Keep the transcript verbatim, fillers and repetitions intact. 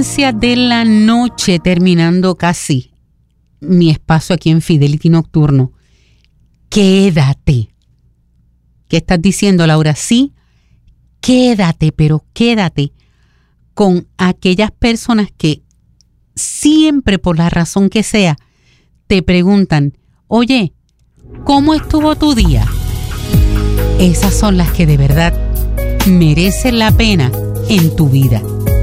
De la noche, terminando casi mi espacio aquí en Fidelity Nocturno. Quédate. ¿Qué estás diciendo, Laura? Sí, quédate, pero quédate con aquellas personas que siempre, por la razón que sea, te preguntan, oye, ¿cómo estuvo tu día? Esas son las que de verdad merecen la pena en tu vida.